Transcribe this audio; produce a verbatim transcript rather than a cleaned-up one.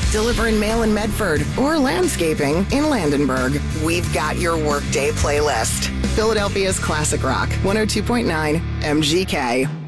delivering mail in Medford, or landscaping in Landenberg. We've got your workday playlist. Philadelphia's Classic Rock, one oh two point nine M G K.